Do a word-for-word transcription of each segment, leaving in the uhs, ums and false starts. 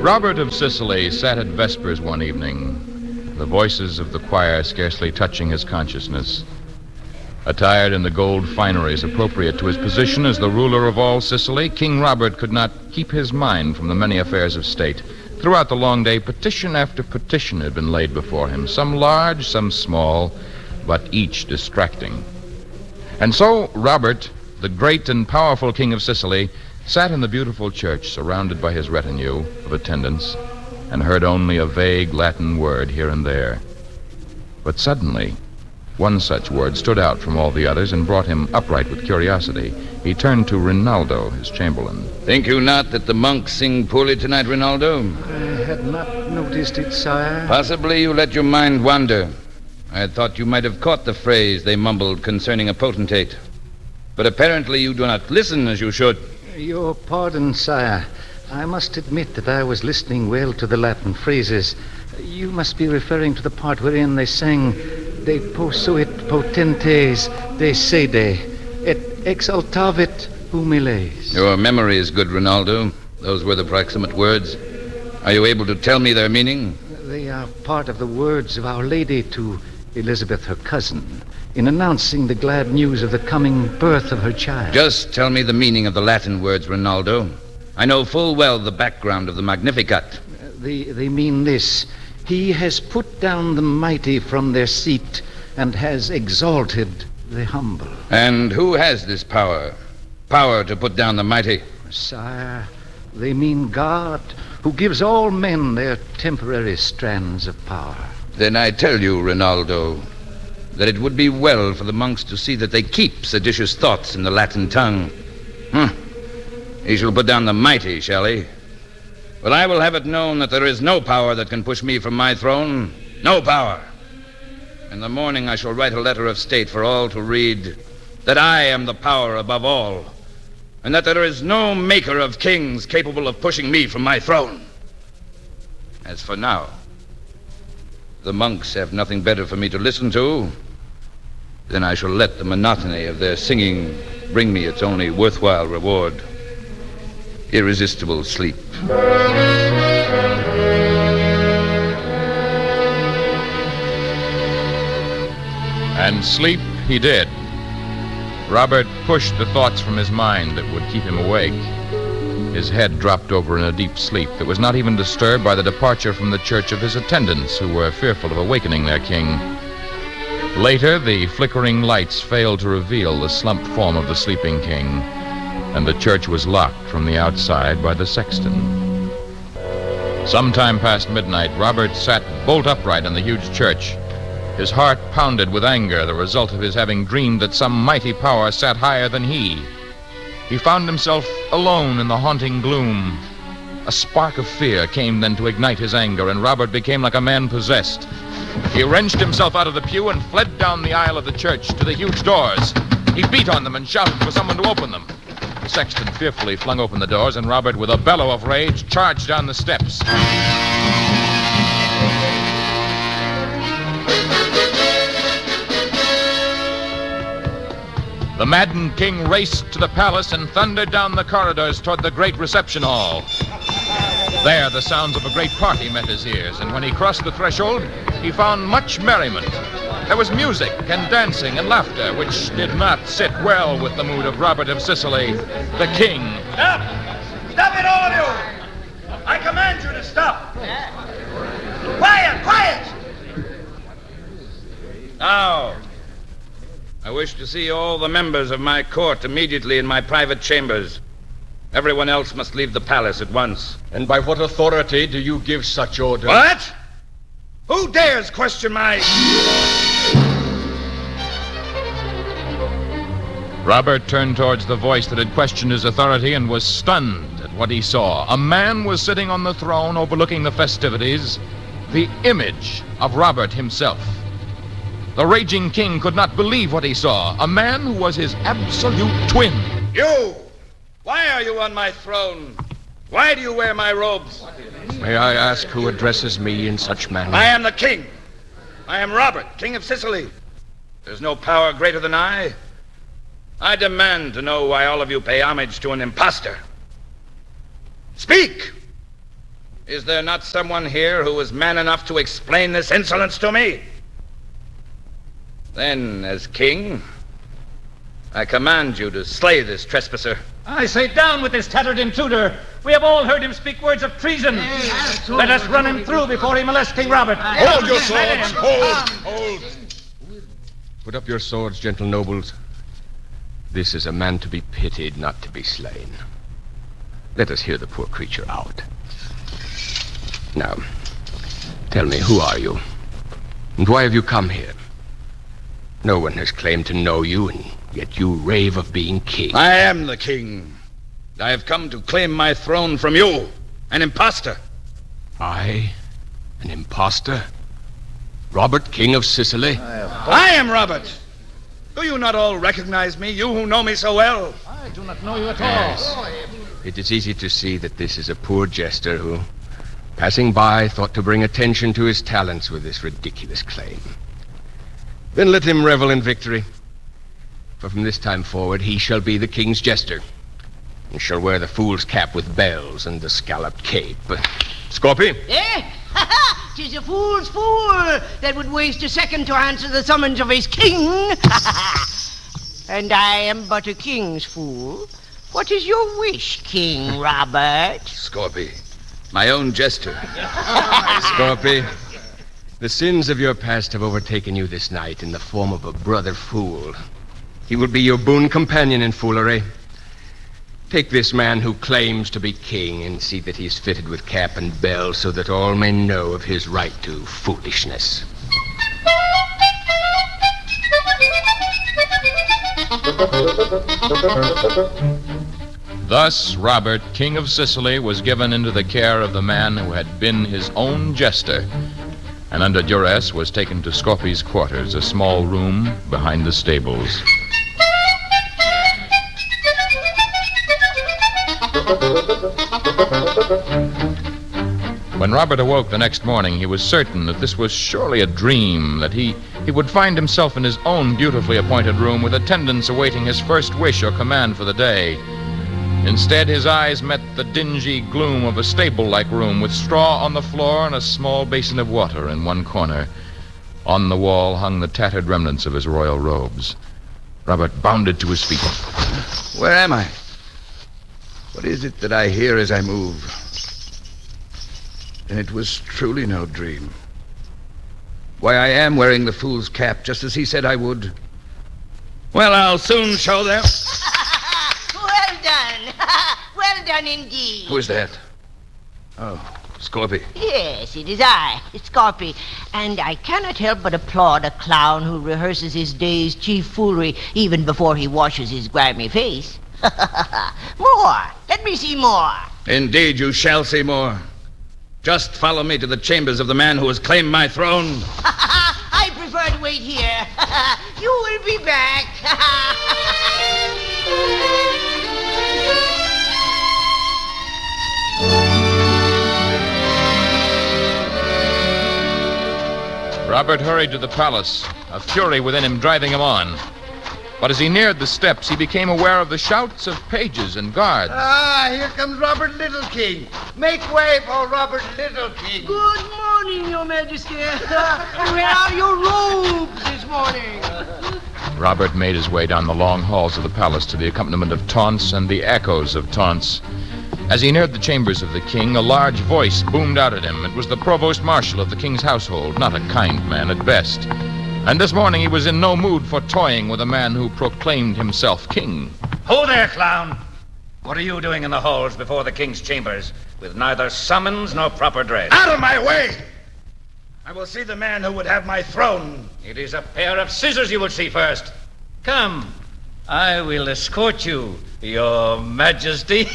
Robert of Sicily sat at vespers one evening, the voices of the choir scarcely touching his consciousness. Attired in the gold fineries appropriate to his position as the ruler of all Sicily, King Robert could not keep his mind from the many affairs of state. Throughout the long day, petition after petition had been laid before him, some large, some small, but each distracting. And so Robert, the great and powerful king of Sicily, sat in the beautiful church surrounded by his retinue of attendants and heard only a vague Latin word here and there. But suddenly, one such word stood out from all the others and brought him upright with curiosity. He turned to Rinaldo, his chamberlain. Think you not that the monks sing poorly tonight, Rinaldo? I had not noticed it, sire. Possibly you let your mind wander. I had thought you might have caught the phrase they mumbled concerning a potentate. But apparently you do not listen as you should. Your pardon, sire. I must admit that I was listening well to the Latin phrases. You must be referring to the part wherein they sang De posuit potentes de sede et exaltavit humiles. Your memory is good, Rinaldo. Those were the proximate words. Are you able to tell me their meaning? They are part of the words of Our Lady to Elizabeth, her cousin, in announcing the glad news of the coming birth of her child. Just tell me the meaning of the Latin words, Rinaldo. I know full well the background of the Magnificat. Uh, they, they mean this. He has put down the mighty from their seat and has exalted the humble. And who has this power? Power to put down the mighty? Sire, they mean God, who gives all men their temporary strands of power. Then I tell you, Rinaldo, that it would be well for the monks to see that they keep seditious thoughts in the Latin tongue. Hmm. He shall put down the mighty, shall he? Well, I will have it known that there is no power that can push me from my throne. No power. In the morning I shall write a letter of state for all to read, that I am the power above all, and that there is no maker of kings capable of pushing me from my throne. As for now, the monks have nothing better for me to listen to, then I shall let the monotony of their singing bring me its only worthwhile reward: irresistible sleep. And sleep he did. Robert pushed the thoughts from his mind that would keep him awake. His head dropped over in a deep sleep that was not even disturbed by the departure from the church of his attendants, who were fearful of awakening their king. Later, the flickering lights failed to reveal the slumped form of the sleeping king, and the church was locked from the outside by the sexton. Sometime past midnight, Robert sat bolt upright in the huge church. His heart pounded with anger, the result of his having dreamed that some mighty power sat higher than he. He found himself alone in the haunting gloom. A spark of fear came then to ignite his anger, and Robert became like a man possessed. He wrenched himself out of the pew and fled down the aisle of the church to the huge doors. He beat on them and shouted for someone to open them. The sexton fearfully flung open the doors, and Robert, with a bellow of rage, charged down the steps. The maddened king raced to the palace and thundered down the corridors toward the great reception hall. There, the sounds of a great party met his ears, and when he crossed the threshold, he found much merriment. There was music and dancing and laughter, which did not sit well with the mood of Robert of Sicily, the king. Stop! Stop it, all of you! I command you to stop! Quiet! Quiet! Now, I wish to see all the members of my court immediately in my private chambers. Everyone else must leave the palace at once. And by what authority do you give such order? What? Who dares question my... Robert turned towards the voice that had questioned his authority and was stunned at what he saw. A man was sitting on the throne overlooking the festivities, the image of Robert himself. The raging king could not believe what he saw. A man who was his absolute twin. You! Why are you on my throne? Why do you wear my robes? May I ask who addresses me in such manner? I am the king. I am Robert, king of Sicily. There's no power greater than I. I demand to know why all of you pay homage to an impostor. Speak! Is there not someone here who is man enough to explain this insolence to me? Then, as king, I command you to slay this trespasser. I say down with this tattered intruder. We have all heard him speak words of treason. Let us run him through before he molests King Robert. Hold your swords! Hold! Hold! Put up your swords, gentle nobles. This is a man to be pitied, not to be slain. Let us hear the poor creature out. Now, tell me, who are you? And why have you come here? No one has claimed to know you, and yet you rave of being king. I am the king. I have come to claim my throne from you, an impostor. I? An impostor? Robert, King of Sicily? I am Robert. Do you not all recognize me, you who know me so well? I do not know you at all. It is easy to see that this is a poor jester who, passing by, thought to bring attention to his talents with this ridiculous claim. Then let him revel in victory. For from this time forward, he shall be the king's jester, and shall wear the fool's cap with bells and the scalloped cape. Scorpy? Eh? Tis a fool's fool that would waste a second to answer the summons of his king. And I am but a king's fool. What is your wish, King Robert? Scorpy, my own jester. Scorpy, the sins of your past have overtaken you this night in the form of a brother fool. He will be your boon companion in foolery. Take this man who claims to be king and see that he is fitted with cap and bell so that all may know of his right to foolishness. Thus, Robert, King of Sicily, was given into the care of the man who had been his own jester, and under duress was taken to Scorpy's quarters, a small room behind the stables. When Robert awoke the next morning, he was certain that this was surely a dream, that he, he would find himself in his own beautifully appointed room with attendants awaiting his first wish or command for the day. Instead, his eyes met the dingy gloom of a stable-like room with straw on the floor and a small basin of water in one corner. On the wall hung the tattered remnants of his royal robes. Robert bounded to his feet. Where am I? What is it that I hear as I move? And it was truly no dream. Why, I am wearing the fool's cap, just as he said I would. Well, I'll soon show them. Well done. Well done indeed. Who is that? Oh, Scorpy. Yes, it is I, Scorpy, and I cannot help but applaud a clown who rehearses his day's chief foolery even before he washes his grimy face. More. Let me see more. Indeed, you shall see more. Just follow me to the chambers of the man who has claimed my throne. I prefer to wait here. You will be back. Robert hurried to the palace, a fury within him driving him on. But as he neared the steps, he became aware of the shouts of pages and guards. Ah, here comes Robert Little King. Make way for Robert Little King. Good morning, Your Majesty. Where are your robes this morning? Robert made his way down the long halls of the palace to the accompaniment of taunts and the echoes of taunts. As he neared the chambers of the king, a large voice boomed out at him. It was the provost marshal of the king's household, not a kind man at best. And this morning he was in no mood for toying with a man who proclaimed himself king. Ho there, clown. What are you doing in the halls before the king's chambers, with neither summons nor proper dress? Out of my way! I will see the man who would have my throne. It is a pair of scissors you will see first. Come, I will escort you, Your Majesty.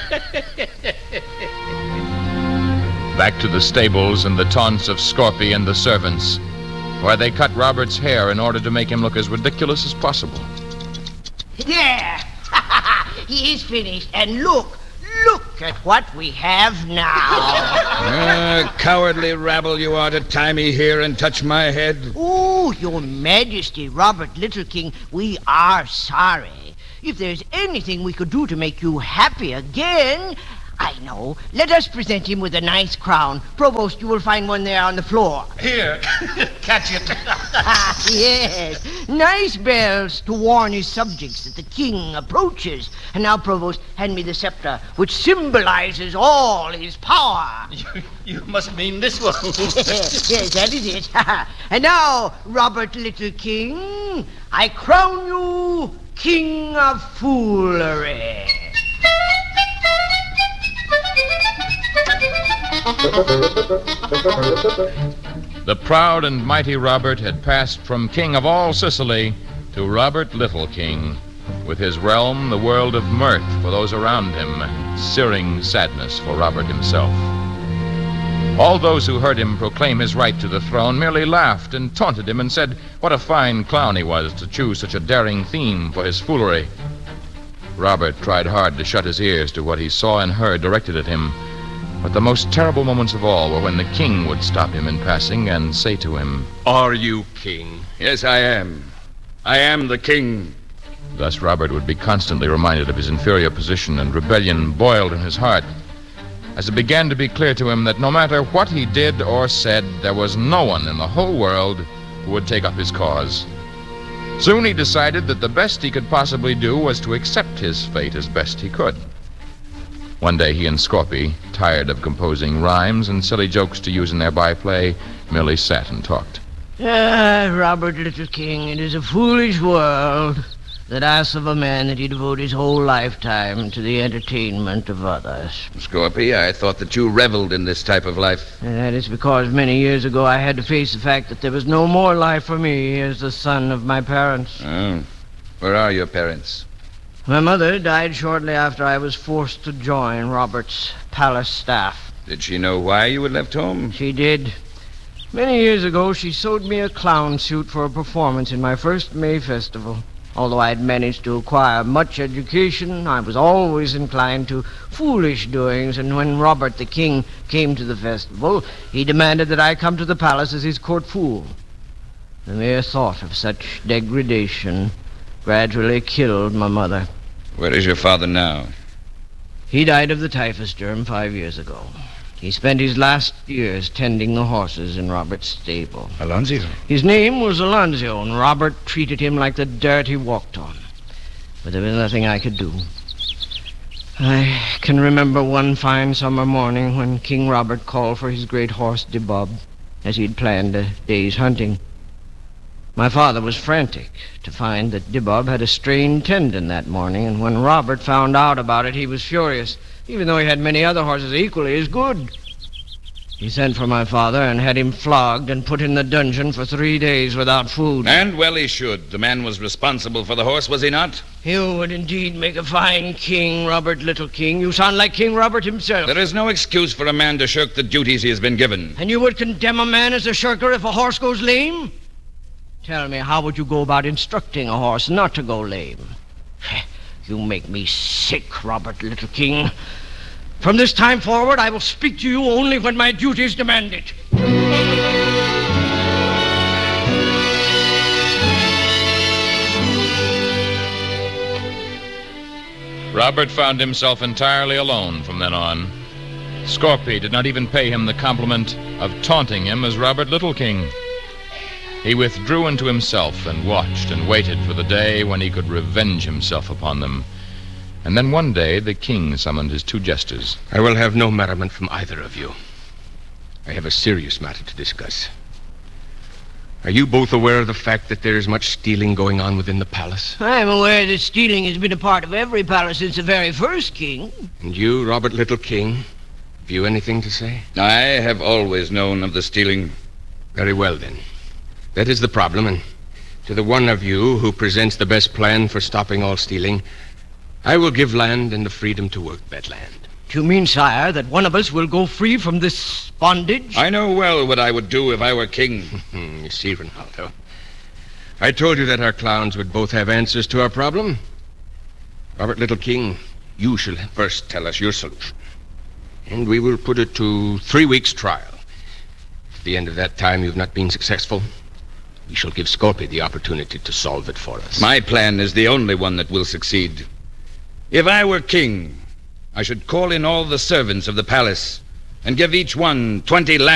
Back to the stables and the taunts of Scorpy and the servants, where they cut Robert's hair in order to make him look as ridiculous as possible. There. He is finished. And look, look at what we have now. Ah, cowardly rabble you are to tie me here and touch my head. Oh, Your Majesty, Robert Little King, we are sorry. If there's anything we could do to make you happy again, I know. Let us present him with a nice crown. Provost, you will find one there on the floor. Here, catch it. Ah, yes. Nice bells to warn his subjects that the king approaches. And now, Provost, hand me the scepter, which symbolizes all his power. You, you must mean this one. Yes, that is it. And now, Robert Little King, I crown you King of Foolery. The proud and mighty Robert had passed from king of all Sicily to Robert Little King, with his realm the world of mirth for those around him, and searing sadness for Robert himself. All those who heard him proclaim his right to the throne merely laughed and taunted him and said what a fine clown he was to choose such a daring theme for his foolery. Robert tried hard to shut his ears to what he saw and heard directed at him, but the most terrible moments of all were when the king would stop him in passing and say to him, Are you king? Yes, I am. I am the king. Thus Robert would be constantly reminded of his inferior position, and rebellion boiled in his heart, as it began to be clear to him that no matter what he did or said, there was no one in the whole world who would take up his cause. Soon he decided that the best he could possibly do was to accept his fate as best he could. One day he and Scorpy, tired of composing rhymes and silly jokes to use in their byplay, merely sat and talked. Ah, Robert Little King, it is a foolish world that asks of a man that he devote his whole lifetime to the entertainment of others. Scorpy, I thought that you reveled in this type of life. And that is because many years ago I had to face the fact that there was no more life for me as the son of my parents. Oh. Where are your parents? My mother died shortly after I was forced to join Robert's palace staff. Did she know why you had left home? She did. Many years ago, she sewed me a clown suit for a performance in my first May festival. Although I had managed to acquire much education, I was always inclined to foolish doings, and when Robert the King came to the festival, he demanded that I come to the palace as his court fool. The mere thought of such degradation gradually killed my mother. Where is your father now? He died of the typhus germ five years ago. He spent his last years tending the horses in Robert's stable. Alonzo. His name was Alonzo, and Robert treated him like the dirt he walked on. But there was nothing I could do. I can remember one fine summer morning when King Robert called for his great horse, Dibub, as he'd planned a day's hunting. My father was frantic to find that Dibub had a strained tendon that morning, and when Robert found out about it, he was furious, even though he had many other horses equally as good. He sent for my father and had him flogged and put in the dungeon for three days without food. And well he should. The man was responsible for the horse, was he not? You would indeed make a fine king, Robert Little King. You sound like King Robert himself. There is no excuse for a man to shirk the duties he has been given. And you would condemn a man as a shirker if a horse goes lame? Tell me, how would you go about instructing a horse not to go lame? You make me sick, Robert Little King. From this time forward, I will speak to you only when my duties demand it. Robert found himself entirely alone from then on. Scorpy did not even pay him the compliment of taunting him as Robert Little King. He withdrew into himself and watched and waited for the day when he could revenge himself upon them. And then one day the king summoned his two jesters. I will have no merriment from either of you. I have a serious matter to discuss. Are you both aware of the fact that there is much stealing going on within the palace? I am aware that stealing has been a part of every palace since the very first king. And you, Robert Little King, have you anything to say? I have always known of the stealing. Very well, then. That is the problem, and to the one of you who presents the best plan for stopping all stealing, I will give land and the freedom to work that land. Do you mean, sire, that one of us will go free from this bondage? I know well what I would do if I were king. You see, Ronaldo, I told you that our clowns would both have answers to our problem. Robert Little King, you shall first tell us your solution, and we will put it to three weeks' trial. If at the end of that time you've not been successful, we shall give Scorpy the opportunity to solve it for us. My plan is the only one that will succeed. If I were king, I should call in all the servants of the palace and give each one twenty lamps.